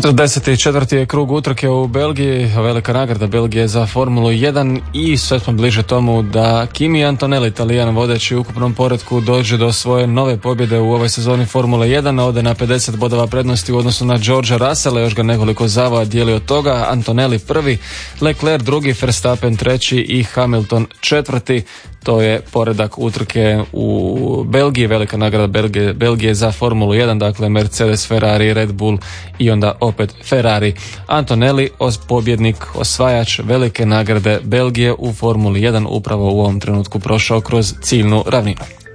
44. je krug utrke u Belgiji, velika nagrada Belgije za Formulu 1 i sve smo bliže tomu da Kimi Antonelli, Italijan vodeći u ukupnom poretku, dođe do svoje nove pobjede u ovoj sezoni Formule 1, ode na 50 bodova prednosti u odnosu na Georgea Russella, još ga nekoliko zavoja dijeli od toga. Antonelli prvi, Leclerc drugi, Verstappen treći i Hamilton četvrti. To je poredak utrke u Belgiji, velika nagrada Belgije za Formulu 1, dakle Mercedes, Ferrari, Red Bull i onda opet Ferrari. Antonelli, pobjednik, osvajač velike nagrade Belgije u Formuli 1, upravo u ovom trenutku prošao kroz ciljnu ravninu.